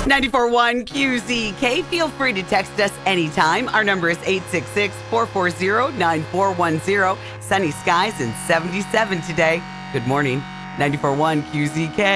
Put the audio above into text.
94.1 QZK. Feel free to text us anytime. Our number is 866-440-9410. Sunny skies and 77 today. Good morning. 94.1 QZK.